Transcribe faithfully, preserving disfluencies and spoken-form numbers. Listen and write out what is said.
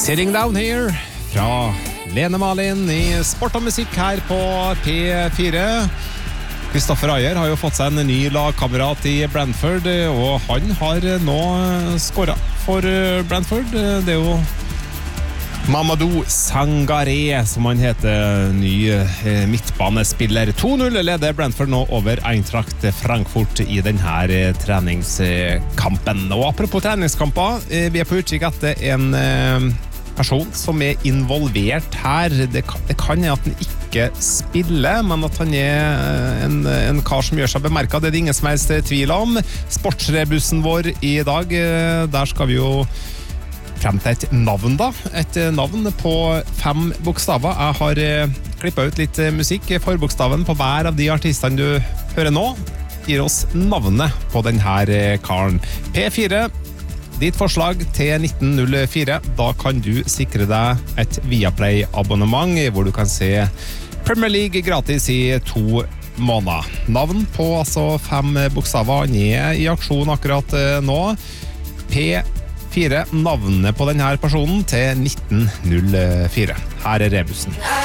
Sitting Down Here fra Lene Malin i Sport og Musikk her på P fire. Kristoffer Ajer har jo fått seg en ny lagkamerat i Brentford, og han har nå skåret for Brentford. Det er jo Mamadou Sangaré, som han heter, ny midtbanespiller. to null leder Brentford nå over Eintracht Frankfurt i denne treningskampen. Og apropos treningskamper, vi er på utkikk etter en person som er involvert her. Det kan, det kan er at han ikke spiller, men at han er en, en kar som gjør seg bemerket. Det er det ingen som helst tvil om. Sportsrebussen vår i dag, der skal vi jo frem til et navn da. Et navn på fem bokstaver. Jeg har klippet ut litt musikk. Forbokstaven på hver av de artistene du hører nå gir oss navnet på denne karen. P fire, ditt forslag til nitten null fire. Da kan du sikre deg et Viaplay-abonnement hvor du kan se Premier League gratis i to måneder. Navn på altså fem bokstaver. Han er i aksjon akkurat nå. P fire, navnet på denne personen til nitten null fire. Her er rebusen.